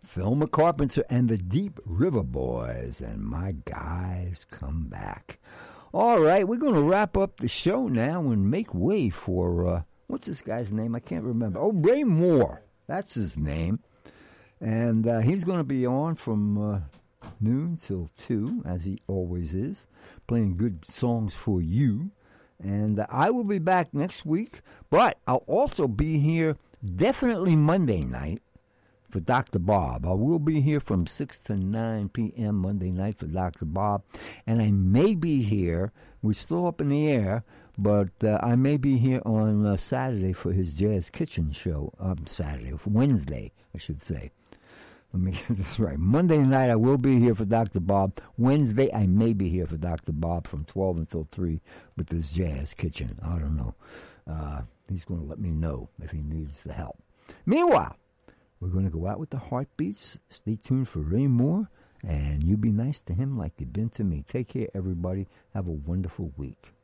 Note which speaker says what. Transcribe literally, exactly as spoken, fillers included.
Speaker 1: Thelma Carpenter and the Deep River Boys, and My Guys Come Back. All right, we're going to wrap up the show now and make way for, uh, what's this guy's name? I can't remember. Oh, Ray Moore. That's his name. And uh, he's going to be on from uh, noon till two, as he always is, playing good songs for you. And uh, I will be back next week, but I'll also be here definitely Monday night for Doctor Bob. I will be here from six to nine p.m. Monday night for Doctor Bob. And I may be here, we're still up in the air, but uh, I may be here on uh, Saturday for his Jazz Kitchen show. Um, Saturday, Wednesday, I should say. Let me get this right. Monday night I will be here for Doctor Bob. Wednesday I may be here for Doctor Bob from twelve until three with this Jazz Kitchen. I don't know. Uh, he's going to let me know if he needs the help. Meanwhile, we're going to go out with the Heartbeats. Stay tuned for Ray Moore, and you be nice to him like you've been to me. Take care, everybody. Have a wonderful week.